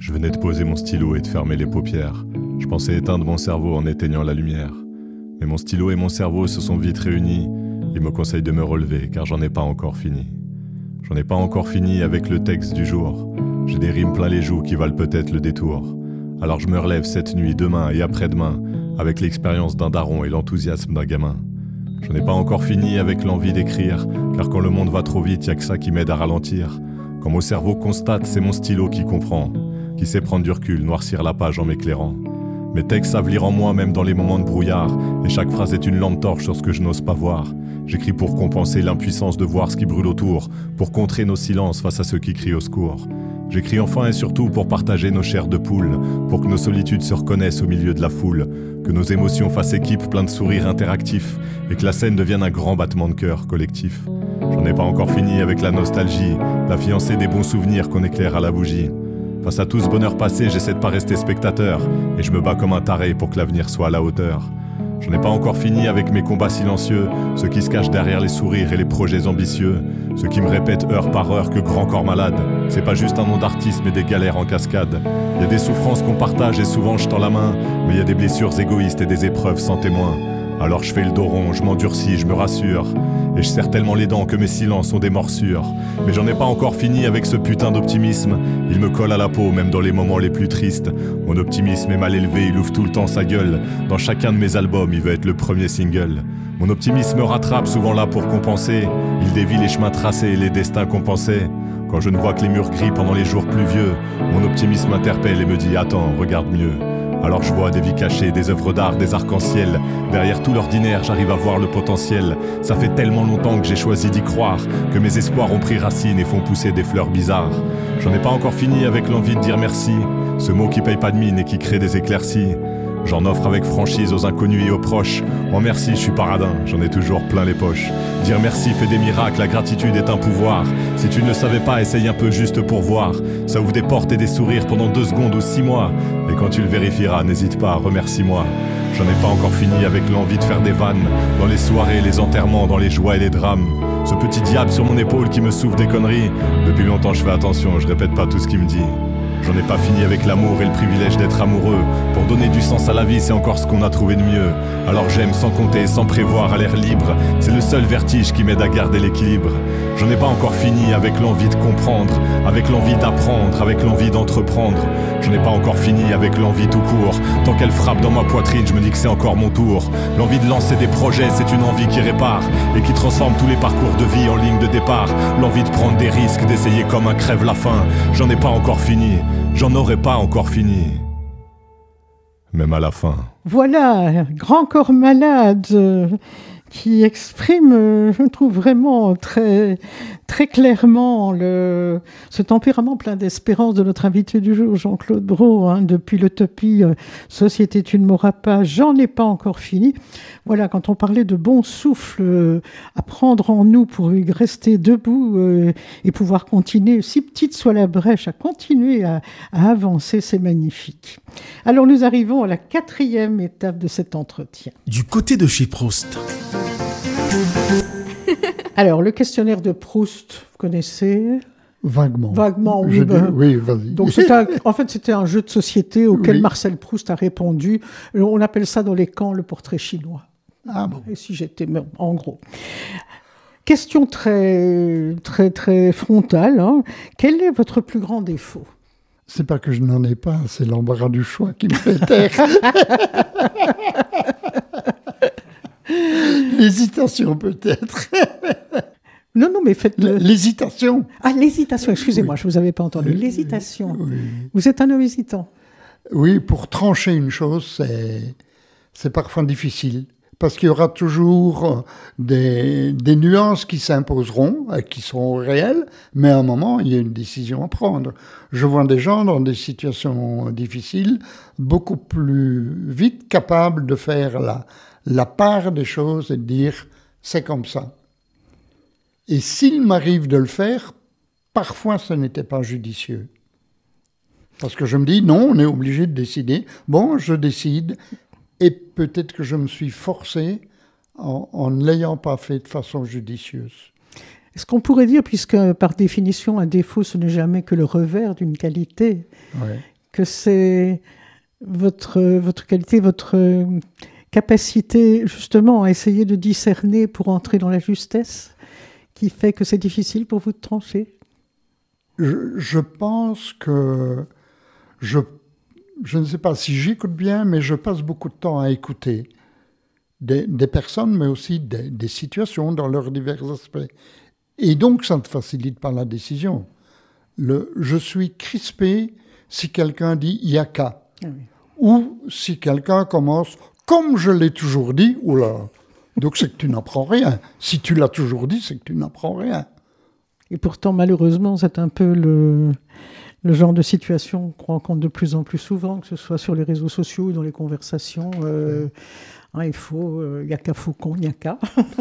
Je venais de poser mon stylo et de fermer les paupières. Je pensais éteindre mon cerveau en éteignant la lumière. Mais mon stylo et mon cerveau se sont vite réunis. Ils me conseillent de me relever car j'en ai pas encore fini. J'en ai pas encore fini avec le texte du jour. J'ai des rimes plein les joues qui valent peut-être le détour. Alors je me relève cette nuit, demain et après-demain, avec l'expérience d'un daron et l'enthousiasme d'un gamin. J'en ai pas encore fini avec l'envie d'écrire, car quand le monde va trop vite, y'a que ça qui m'aide à ralentir. Quand mon cerveau constate, c'est mon stylo qui comprend, qui sait prendre du recul, noircir la page en m'éclairant. Mes textes savent lire en moi, même dans les moments de brouillard, et chaque phrase est une lampe torche sur ce que je n'ose pas voir. J'écris pour compenser l'impuissance de voir ce qui brûle autour, pour contrer nos silences face à ceux qui crient au secours. J'écris enfin et surtout pour partager nos chairs de poule, pour que nos solitudes se reconnaissent au milieu de la foule, que nos émotions fassent équipe plein de sourires interactifs, et que la scène devienne un grand battement de cœur collectif. J'en ai pas encore fini avec la nostalgie, la fiancée des bons souvenirs qu'on éclaire à la bougie. Face à tout ce bonheur passé, j'essaie de pas rester spectateur, et je me bats comme un taré pour que l'avenir soit à la hauteur. J'en ai pas encore fini avec mes combats silencieux, ceux qui se cachent derrière les sourires et les projets ambitieux, ceux qui me répètent heure par heure que grand corps malade, c'est pas juste un nom d'artiste mais des galères en cascade. Y a des souffrances qu'on partage et souvent je tends la main, mais y a des blessures égoïstes et des épreuves sans témoin. Alors je fais le dos rond, je m'endurcis, je me rassure, et je serre tellement les dents que mes silences sont des morsures. Mais j'en ai pas encore fini avec ce putain d'optimisme, il me colle à la peau même dans les moments les plus tristes. Mon optimisme est mal élevé, il ouvre tout le temps sa gueule, dans chacun de mes albums il veut être le premier single. Mon optimisme me rattrape, souvent là pour compenser, il dévie les chemins tracés et les destins qu'on pensait. Quand je ne vois que les murs gris pendant les jours pluvieux, mon optimisme m'interpelle et me dit « Attends, regarde mieux ». Alors je vois des vies cachées, des œuvres d'art, des arcs-en-ciel. Derrière tout l'ordinaire, j'arrive à voir le potentiel. Ça fait tellement longtemps que j'ai choisi d'y croire, que mes espoirs ont pris racine et font pousser des fleurs bizarres. J'en ai pas encore fini avec l'envie de dire merci, ce mot qui paye pas de mine et qui crée des éclaircies. J'en offre avec franchise aux inconnus et aux proches. En merci, je suis paradin, j'en ai toujours plein les poches. Dire merci fait des miracles, la gratitude est un pouvoir. Si tu ne le savais pas, essaye un peu juste pour voir. Ça ouvre des portes et des sourires pendant 2 secondes ou 6 mois. Et quand tu le vérifieras, n'hésite pas, remercie-moi. J'en ai pas encore fini avec l'envie de faire des vannes, dans les soirées, les enterrements, dans les joies et les drames. Ce petit diable sur mon épaule qui me souffle des conneries. Depuis longtemps je fais attention, je répète pas tout ce qu'il me dit. J'en ai pas fini avec l'amour et le privilège d'être amoureux. Pour donner du sens à la vie, c'est encore ce qu'on a trouvé de mieux. Alors j'aime sans compter, sans prévoir, à l'air libre. C'est le seul vertige qui m'aide à garder l'équilibre. J'en ai pas encore fini avec l'envie de comprendre, avec l'envie d'apprendre, avec l'envie d'entreprendre. J'en ai pas encore fini avec l'envie tout court. Tant qu'elle frappe dans ma poitrine, je me dis que c'est encore mon tour. L'envie de lancer des projets, c'est une envie qui répare et qui transforme tous les parcours de vie en ligne de départ. L'envie de prendre des risques, d'essayer comme un crève la faim. J'en ai pas encore fini. J'en aurais pas encore fini, même à la fin. Voilà, Grand Corps Malade, qui exprime, je trouve vraiment très, très clairement ce tempérament plein d'espérance de notre invité du jour, Jean-Claude Brault, depuis l'utopie Société tu ne mourras pas, j'en ai pas encore fini. Voilà, quand on parlait de bon souffle à prendre en nous pour rester debout et pouvoir continuer, si petite soit la brèche, à continuer à avancer, c'est magnifique. Alors nous arrivons à la 4e étape de cet entretien. Du côté de chez Proust. Alors, le questionnaire de Proust, vous connaissez ? Vaguement. Vaguement, oui. Oui, vas-y. Donc, en fait, c'était un jeu de société auquel Marcel Proust a répondu. On appelle ça dans les camps le portrait chinois. Ah bon. Et si j'étais, en gros. Question très, très, très frontale. Quel est votre plus grand défaut ? C'est pas que je n'en ai pas, c'est l'embarras du choix qui me fait taire. L'hésitation peut-être. Non, mais faites-le. L'hésitation. Ah, l'hésitation, excusez-moi, je ne vous avais pas entendu. L'hésitation. Oui. Vous êtes un homme hésitant. Oui, pour trancher une chose, c'est parfois difficile. Parce qu'il y aura toujours des nuances qui s'imposeront, qui seront réelles, mais à un moment, il y a une décision à prendre. Je vois des gens dans des situations difficiles, beaucoup plus vite capables de faire la part des choses et de dire « c'est comme ça ». Et s'il m'arrive de le faire, parfois ce n'était pas judicieux. Parce que je me dis « non, on est obligé de décider ». Bon, je décide. Et peut-être que je me suis forcé en ne l'ayant pas fait de façon judicieuse. Est-ce qu'on pourrait dire, puisque par définition, un défaut, ce n'est jamais que le revers d'une qualité, que c'est votre qualité, votre capacité justement à essayer de discerner pour entrer dans la justesse qui fait que c'est difficile pour vous de trancher? Je pense que je ne sais pas si j'écoute bien, mais je passe beaucoup de temps à écouter des personnes, mais aussi des situations dans leurs divers aspects. Et donc, ça ne facilite pas la décision. Je suis crispé si quelqu'un dit « yaka ». Ah oui. Ou si quelqu'un commence « comme je l'ai toujours dit », oula, donc c'est que tu n'apprends rien. Si tu l'as toujours dit, c'est que tu n'apprends rien. Et pourtant, malheureusement, c'est un peu le genre de situation qu'on rencontre de plus en plus souvent, que ce soit sur les réseaux sociaux ou dans les conversations. Il faut yaka faucon, yaka.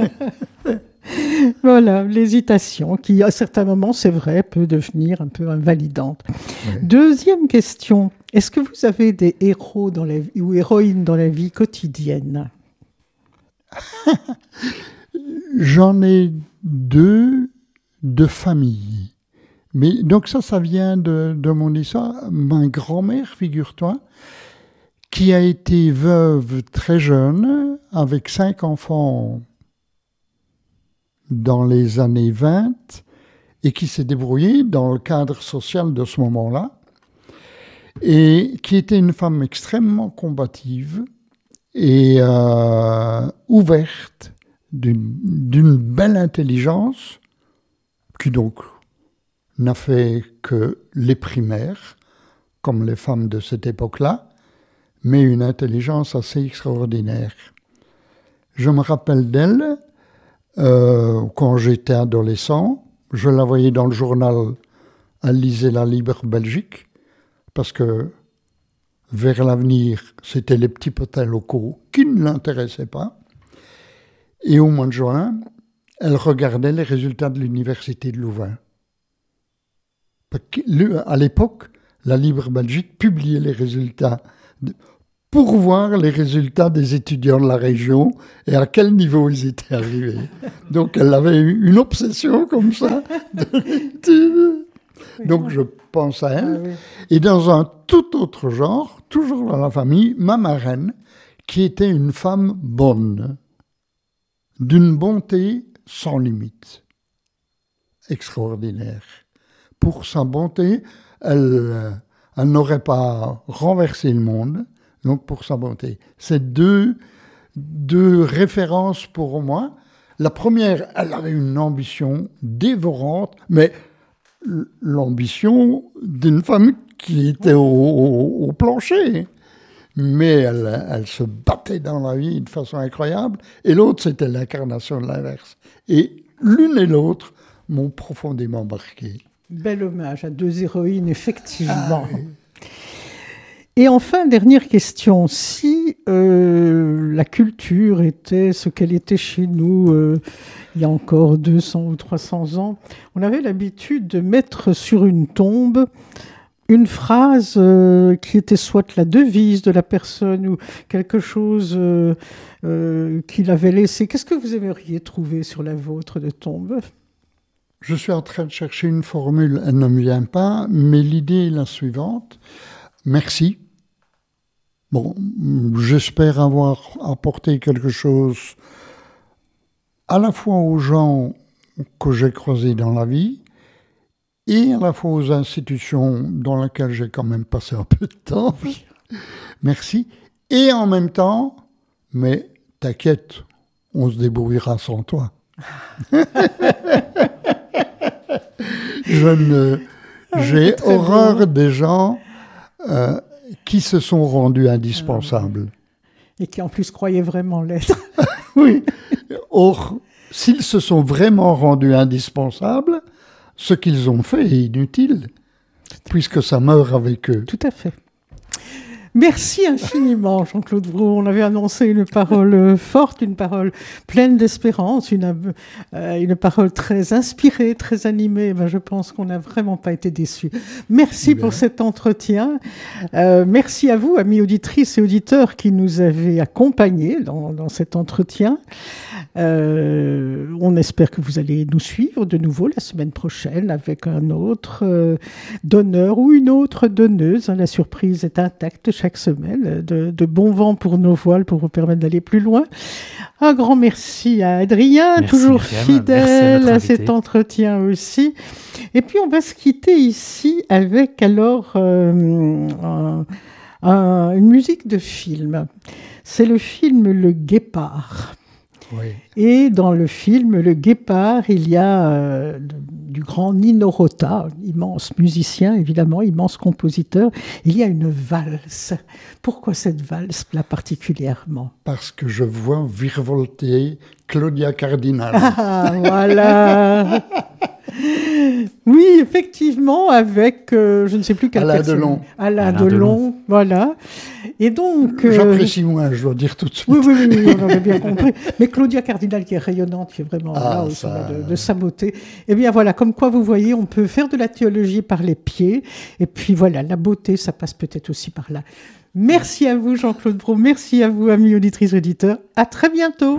Voilà, l'hésitation qui, à certains moments, c'est vrai, peut devenir un peu invalidante. Ouais. Deuxième question, est-ce que vous avez des héros dans la vie, ou héroïnes dans la vie quotidienne? J'en ai deux de famille. Mais donc ça vient de mon histoire. Ma grand-mère, figure-toi, qui a été veuve très jeune, avec 5 enfants dans les années 20, et qui s'est débrouillée dans le cadre social de ce moment-là, et qui était une femme extrêmement combative et ouverte, d'une belle intelligence, qui donc n'a fait que les primaires, comme les femmes de cette époque-là, mais une intelligence assez extraordinaire. Je me rappelle d'elle, quand j'étais adolescent, je la voyais dans le journal, elle lisait La Libre Belgique, parce que vers l'avenir, c'était les petits potins locaux qui ne l'intéressaient pas. Et au mois de juin, elle regardait les résultats de l'université de Louvain. À l'époque, La Libre Belgique publiait les résultats pour voir les résultats des étudiants de la région et à quel niveau ils étaient arrivés. Donc elle avait eu une obsession comme ça de l'étude. Donc je pense à elle. Ah oui. Et dans un tout autre genre, toujours dans la famille, ma marraine, qui était une femme bonne, d'une bonté sans limite, extraordinaire. Pour sa bonté, elle n'aurait pas renversé le monde, donc pour sa bonté. C'est deux références pour moi. La première, elle avait une ambition dévorante, mais l'ambition d'une femme qui était au plancher. Mais elle se battait dans la vie de façon incroyable. Et l'autre, c'était l'incarnation de l'inverse. Et l'une et l'autre m'ont profondément marqué. Bel hommage à deux héroïnes, effectivement. Ah, oui. Et enfin, dernière question. Si la culture était ce qu'elle était chez nous il y a encore 200 ou 300 ans, on avait l'habitude de mettre sur une tombe une phrase qui était soit la devise de la personne ou quelque chose qu'il avait laissé. Qu'est-ce que vous aimeriez trouver sur la vôtre de tombe ? Je suis en train de chercher une formule, elle ne me vient pas, mais l'idée est la suivante. Merci. Bon, j'espère avoir apporté quelque chose à la fois aux gens que j'ai croisés dans la vie et à la fois aux institutions dans lesquelles j'ai quand même passé un peu de temps. Merci. Et en même temps, mais t'inquiète, on se débrouillera sans toi. J'ai horreur des gens qui se sont rendus indispensables. Et qui en plus croyaient vraiment l'être. Oui. Or, s'ils se sont vraiment rendus indispensables, ce qu'ils ont fait est inutile, puisque ça meurt avec eux. Tout à fait. Merci infiniment, Jean-Claude Brault. On avait annoncé une parole forte, une parole pleine d'espérance, une parole très inspirée, très animée. Je pense qu'on n'a vraiment pas été déçus. Merci pour cet entretien. Merci à vous, amis auditrices et auditeurs, qui nous avez accompagnés dans cet entretien. On espère que vous allez nous suivre de nouveau la semaine prochaine avec un autre donneur ou une autre donneuse. La surprise est intacte chaque semaine. De bon vent pour nos voiles pour vous permettre d'aller plus loin. Un grand merci à Adrien, merci, toujours Myriam. fidèle à cet entretien aussi. Et puis on va se quitter ici avec alors une musique de film. C'est le film Le Guépard. Oui. Et dans le film Le Guépard, il y a du grand Nino Rota, immense musicien, évidemment, immense compositeur. Il y a une valse. Pourquoi cette valse-là particulièrement ? Parce que je vois virevolter Claudia Cardinal. Ah, voilà. Oui, effectivement, avec, je ne sais plus quelle Alain Delon. Alain Delon, voilà. Et donc... J'apprécie moins, je dois dire tout de suite. Oui, on avait bien compris. Mais Claudia Cardinal, qui est rayonnante, qui est vraiment là au sommet de sa beauté. Eh bien voilà, comme quoi vous voyez, on peut faire de la théologie par les pieds. Et puis voilà, la beauté, ça passe peut-être aussi par là. Merci à vous, Jean-Claude Brault. Merci à vous, amis auditrices, auditeurs. À très bientôt.